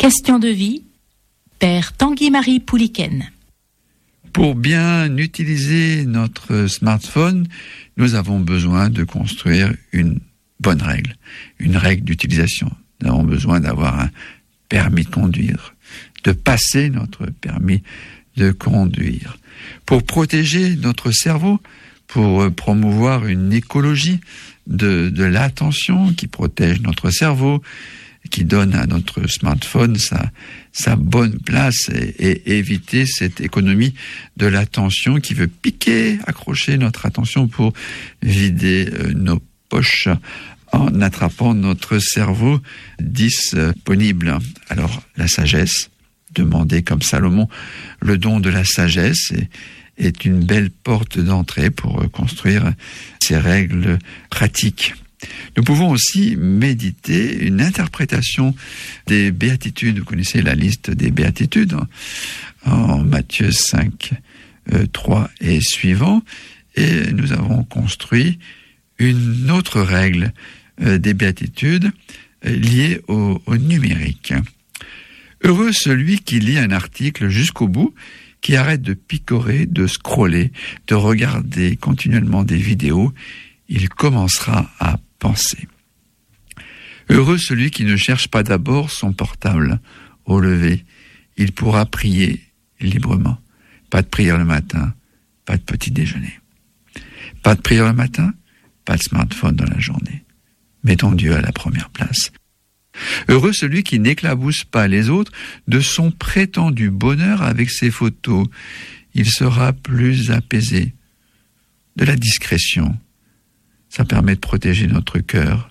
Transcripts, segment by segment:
Question de vie, Père Tanguy-Marie Pouliken. Pour bien utiliser notre smartphone, nous avons besoin de construire une bonne règle, une règle d'utilisation. Nous avons besoin d'avoir un permis de conduire, de passer notre permis de conduire. Pour protéger notre cerveau, pour promouvoir une écologie de l'attention qui protège notre cerveau, qui donne à notre smartphone sa bonne place et éviter cette économie de l'attention qui veut piquer, accrocher notre attention pour vider nos poches en attrapant notre cerveau disponible. Alors, la sagesse, demander comme Salomon le don de la sagesse est une belle porte d'entrée pour construire ces règles pratiques. Nous pouvons aussi méditer une interprétation des béatitudes. Vous connaissez la liste des béatitudes en Matthieu 5, 3 et suivant. Et nous avons construit une autre règle des béatitudes liée au numérique. Heureux celui qui lit un article jusqu'au bout, qui arrête de picorer, de scroller, de regarder continuellement des vidéos. Il commencera à penser. Heureux celui qui ne cherche pas d'abord son portable au lever. Il pourra prier librement. Pas de prière le matin, pas de petit déjeuner. Pas de prière le matin, pas de smartphone dans la journée. Mettons Dieu à la première place. Heureux celui qui n'éclabousse pas les autres de son prétendu bonheur avec ses photos. Il sera plus apaisé. De la discrétion. Ça permet de protéger notre cœur,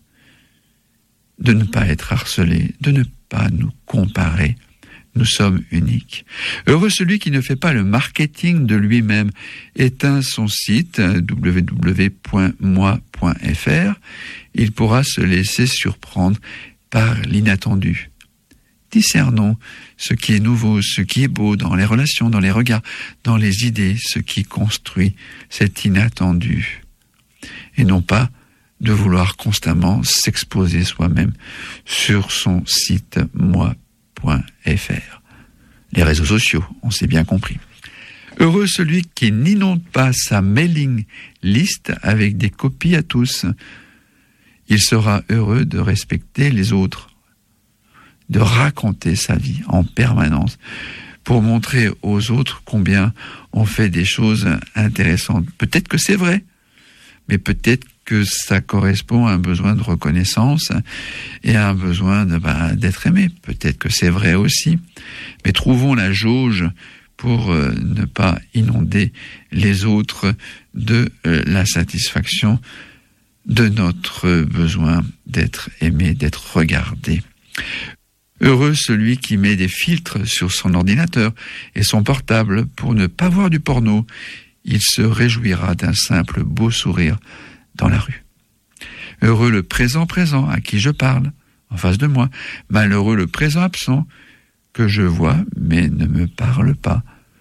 de ne pas être harcelé, de ne pas nous comparer. Nous sommes uniques. Heureux celui qui ne fait pas le marketing de lui-même, éteint son site www.moi.fr. Il pourra se laisser surprendre par l'inattendu. Discernons ce qui est nouveau, ce qui est beau dans les relations, dans les regards, dans les idées, ce qui construit cet inattendu. Et non pas de vouloir constamment s'exposer soi-même sur son site moi.fr. Les réseaux sociaux, on s'est bien compris. Heureux celui qui n'inonde pas sa mailing list avec des copies à tous. Il sera heureux de respecter les autres, de raconter sa vie en permanence pour montrer aux autres combien on fait des choses intéressantes. Peut-être que c'est vrai, mais peut-être que ça correspond à un besoin de reconnaissance et à un besoin d'être aimé. Peut-être que c'est vrai aussi, mais trouvons la jauge pour ne pas inonder les autres de la satisfaction de notre besoin d'être aimé, d'être regardé. Heureux celui qui met des filtres sur son ordinateur et son portable pour ne pas voir du porno. Il se réjouira d'un simple beau sourire dans la rue. Heureux le présent à qui je parle, en face de moi. Malheureux le présent absent, que je vois mais ne me parle pas,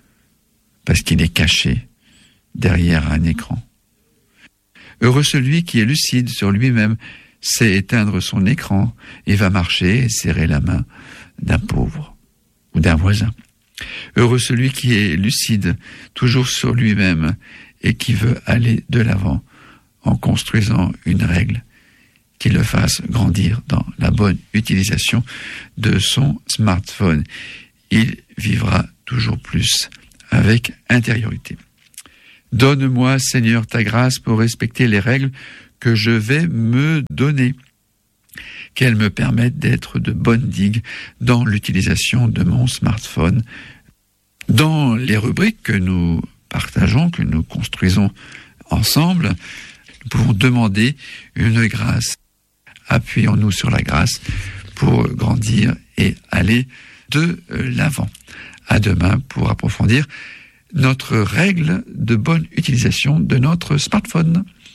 parce qu'il est caché derrière un écran. Heureux celui qui est lucide sur lui-même, sait éteindre son écran et va marcher et serrer la main d'un pauvre ou d'un voisin. Heureux celui qui est lucide, toujours sur lui-même, et qui veut aller de l'avant en construisant une règle qui le fasse grandir dans la bonne utilisation de son smartphone. Il vivra toujours plus avec intériorité. Donne-moi, Seigneur, ta grâce pour respecter les règles que je vais me donner, qu'elles me permettent d'être de bonnes digues dans l'utilisation de mon smartphone. Dans les rubriques que nous partageons, que nous construisons ensemble, nous pouvons demander une grâce. Appuyons-nous sur la grâce pour grandir et aller de l'avant. À demain pour approfondir notre règle de bonne utilisation de notre smartphone.